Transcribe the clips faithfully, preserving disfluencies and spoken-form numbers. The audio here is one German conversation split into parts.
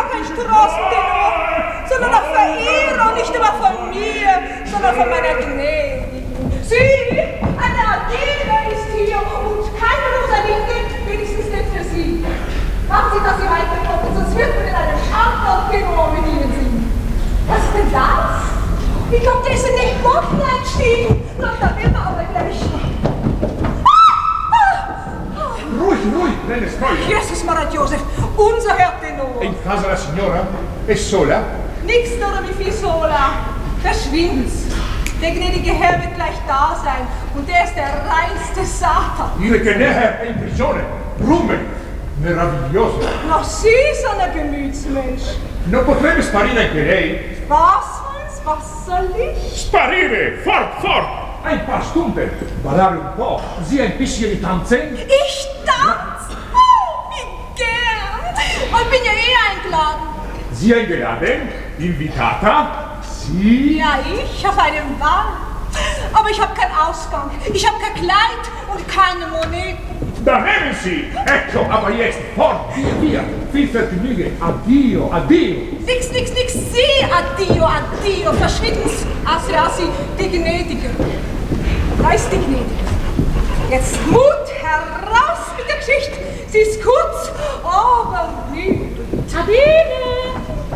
kein Strassentenor, sondern auch Verehrer, nicht immer von mir, sondern von meiner Gnädigen. Sie, eine Adele ist hier und keine Rosalinde, wenigstens nicht für Sie. Machen Sie, dass Sie weiterkommen, sonst wird man in einem anderen Tenor mit Ihnen singen. Was ist denn das? Ich glaube, der ist in den Boden einstiegen. Doch, da wird er aber gleich. Ruhig, ruhig, nenne Spoiler. Jesus Maria Joseph, unser Herr Tenor. In casa la signora è sola? Nix oder wie viel sola. Verschwind's. Der gnädige Herr wird gleich da sein und der ist der reinste Satan. Dire che Neher è in prigione. Rume. Meraviglioso. Noch Sie, so ein Gemütsmensch. Non potrebbe sparire anche lei? Was, Hans? Was soll ich? Sparire! Fort, fort! Ein paar Stunden. Ballare un po'. Sie ein bisschen die tanzen? Ich tanz? Oh, wie gern. Und bin ja eh eingeladen. Sie eingeladen? Invitata? Sie? Ja, ich auf einem Ball. Aber ich habe keinen Ausgang. Ich habe kein Kleid und keine Moneten. Da nehmen Sie! Ecco, aber jetzt fort, via, via. Viel Vergnügen. Addio, addio. Nix, nix, nix. Sie, addio, addio. Verschwinden's. Assi, assi, die Gnädige. Da ist die Gnädige. Jetzt Mut heraus mit der Geschichte. Sie ist kurz, aber lieb. Adele!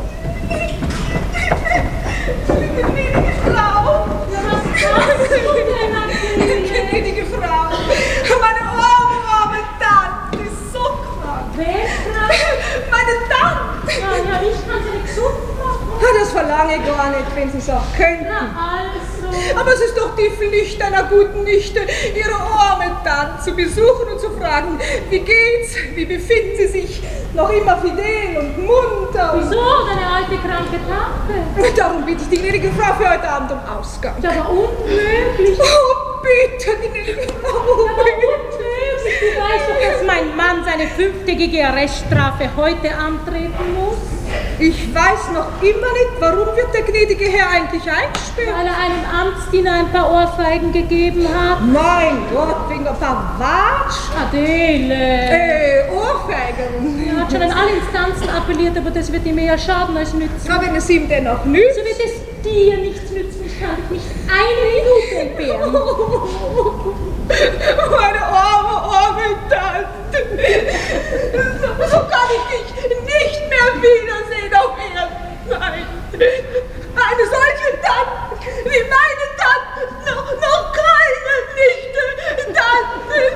Die gnädige Frau. Ja, was machst du denn, Adele? Gnädige Frau. Meine arme Tante ist so krank. Wer krank? Meine Tante. Ja, ja, ich kann sie nicht gesund machen. Ja, das verlange ich gar nicht, wenn Sie es auch könnten. Na also. Aber es ist doch die Pflicht einer guten Nichte, ihre arme Tante zu besuchen und zu fragen, wie geht's, wie befinden Sie sich, noch immer fidel und munter. Wieso, deine alte kranke Tante? Darum bitte ich die gnädige Frau für heute Abend um Ausgang. Das war unmöglich. Oh, bitte, gnädige Frau, bitte. Du weißt doch, dass mein Mann seine fünftägige Arreststrafe heute antreten muss. Ich weiß noch immer nicht, warum wird der gnädige Herr eigentlich eingesperrt? Weil er einem Amtsdiener ein paar Ohrfeigen gegeben hat. Mein Gott, wegen ein paar Watsch. Adele. Äh, Ohrfeigen. Er hat schon an alle Instanzen appelliert, aber das wird ihm eher schaden als nützen. Aber wenn es ihm dennoch nützt. So wird es dir nichts nützen. Ich kann dich nicht eine Minute entbehren. Meine